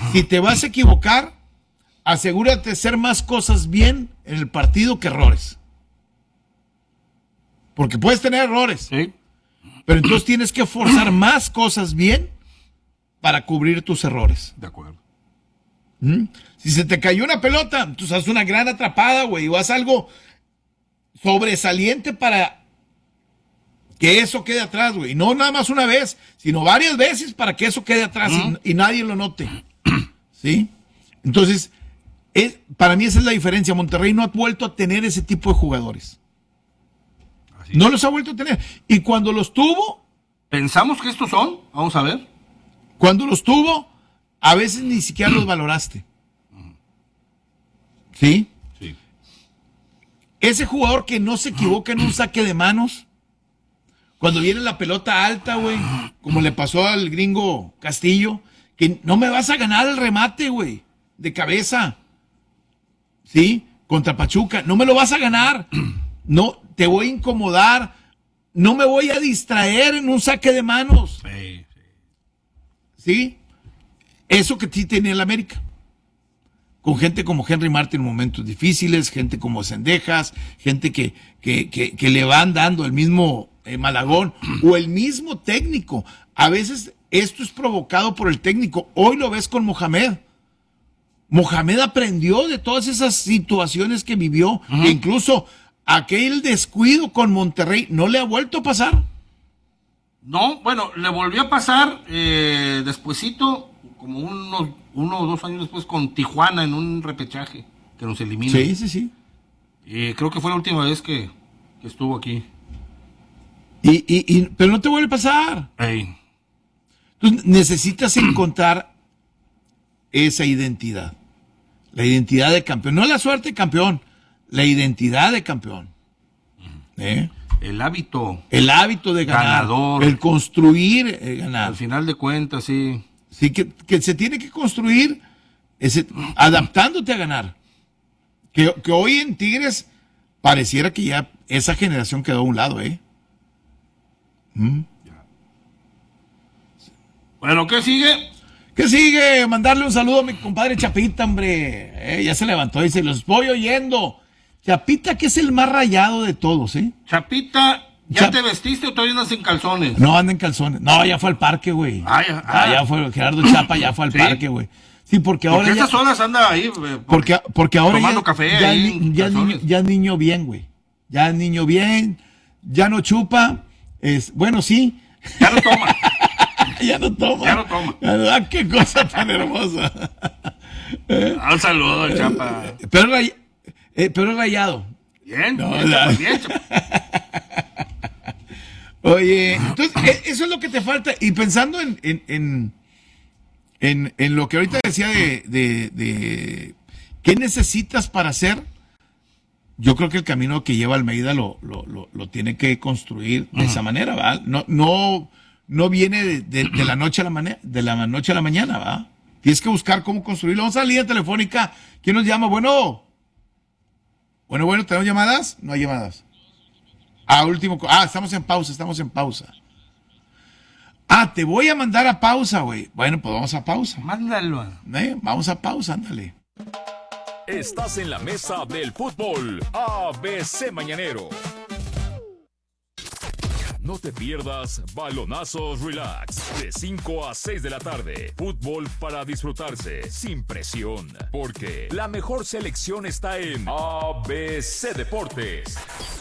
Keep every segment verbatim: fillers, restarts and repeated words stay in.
Si te vas a equivocar, asegúrate de hacer más cosas bien en el partido que errores. Porque puedes tener errores. Sí. Pero entonces tienes que forzar más cosas bien para cubrir tus errores. De acuerdo. ¿Mm? Si se te cayó una pelota, tú haces una gran atrapada, güey, o haz algo sobresaliente para que eso quede atrás, güey. No nada más una vez, sino varias veces para que eso quede atrás uh-huh. y, y nadie lo note. ¿Sí? Entonces, es, para mí esa es la diferencia. Monterrey no ha vuelto a tener ese tipo de jugadores. Así no es. Los ha vuelto a tener. Y cuando los tuvo... ¿Pensamos que estos son? Vamos a ver. Cuando los tuvo, a veces ni siquiera los valoraste. ¿Sí? Sí. Ese jugador que no se equivoca en un saque de manos, cuando viene la pelota alta, güey, como le pasó al gringo Castillo, que no me vas a ganar el remate, güey, de cabeza. ¿Sí? Contra Pachuca. No me lo vas a ganar. No, te voy a incomodar. No me voy a distraer en un saque de manos. Sí, sí. ¿Sí? Eso que sí tenía el América. Con gente como Henry Martin en momentos difíciles, gente como Cendejas, gente que, que, que, que le van dando el mismo eh, Malagón o el mismo técnico. A veces esto es provocado por el técnico. Hoy lo ves con Mohamed. Mohamed aprendió de todas esas situaciones que vivió. Uh-huh. E incluso aquel descuido con Monterrey no le ha vuelto a pasar. No, bueno, le volvió a pasar eh, despuesito, como unos uno o dos años después, con Tijuana en un repechaje que nos eliminó. Sí, sí, sí. Eh, creo que fue la última vez que, que estuvo aquí. Y, y, y, pero no te vuelve a pasar. Hey. Entonces necesitas encontrar esa identidad. La identidad de campeón. No la suerte de campeón, la identidad de campeón. ¿Eh? El hábito. El hábito de ganar. Ganador. El construir, el ganar. Al final de cuentas, sí. Sí, que, que se tiene que construir ese, adaptándote a ganar. Que, que hoy en Tigres pareciera que ya esa generación quedó a un lado, ¿eh? ¿Mm? Bueno, ¿qué sigue? ¿Qué sigue? Mandarle un saludo a mi compadre Chapita, hombre. Eh, ya se levantó y dice, los voy oyendo. Chapita, que es el más rayado de todos, ¿eh? Chapita, ¿ya Chap- te vestiste o todavía andas en calzones? No, anda en calzones. No, ya fue al parque, güey. Ah, ya, ah, ah. ya fue, Gerardo Chapa ya fue al ¿Sí? parque, güey. Sí, porque ahora Porque ya... estas horas anda ahí. Eh, por, porque, porque ahora tomando ya, café ya, ahí ni- en ya, niño, calzones. ya niño bien, güey. Ya niño bien, ya no chupa. Es, bueno, sí. Ya no toma. ya no toma. Ya no toma. Ah, qué cosa tan hermosa. Eh, Un saludo, eh, Chapa. Pero, ray, eh, pero rayado. Bien, No, bien, la... Chapa, bien, Chapa. Oye, entonces, eso es lo que te falta. Y pensando en, en, en, en, en lo que ahorita decía de, de, de qué necesitas para hacer, yo creo que el camino que lleva Almeida lo, lo, lo, lo tiene que construir de esa manera, ¿va? No, no, no viene de, de, de la noche a la mañana, de la noche a la mañana, ¿va? Tienes que buscar cómo construirlo. Vamos a la línea telefónica. ¿Quién nos llama? Bueno, bueno, bueno, ¿tenemos llamadas? No hay llamadas. Ah, último. Ah, estamos en pausa, estamos en pausa. Ah, te voy a mandar a pausa, güey. Bueno, pues vamos a pausa. Mándalo. ¿Eh? Vamos a pausa, ándale. Estás en la mesa del fútbol. A B C Mañanero. No te pierdas Balonazos Relax. De cinco a seis de la tarde. Fútbol para disfrutarse. Sin presión. Porque la mejor selección está en A B C Deportes.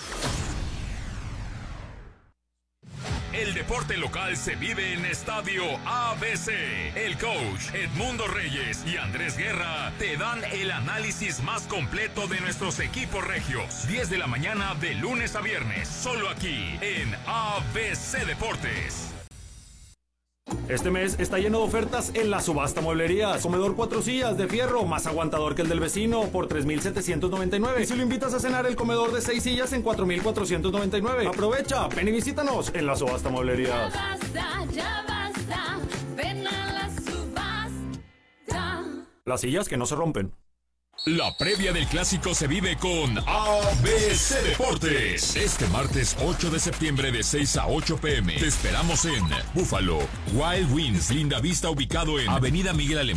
El deporte local se vive en Estadio A B C. El coach Edmundo Reyes y Andrés Guerra te dan el análisis más completo de nuestros equipos regios. diez de la mañana de lunes a viernes, solo aquí en A B C Deportes. Este mes está lleno de ofertas en la subasta mueblerías. Comedor cuatro sillas de fierro, más aguantador que el del vecino, por tres mil setecientos noventa y nueve. Y si lo invitas a cenar, el comedor de seis sillas en cuatro mil cuatrocientos noventa y nueve. Aprovecha, ven y visítanos en la subasta mueblerías. Ya basta, ya basta, ven a la subasta. Las sillas que no se rompen. La previa del clásico se vive con A B C Deportes. Este martes ocho de septiembre de seis a ocho pm. Te esperamos en Búfalo, Wild Wings, Linda Vista, ubicado en Avenida Miguel Alemán.